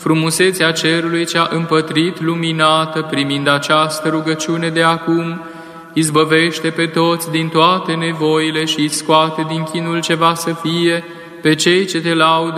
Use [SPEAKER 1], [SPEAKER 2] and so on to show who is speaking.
[SPEAKER 1] frumusețea cerului cea împătrit luminată, primind această rugăciune de acum, izbăvește pe toți din toate nevoile și îi scoate din chinul ce va să fie, pe cei ce te laudă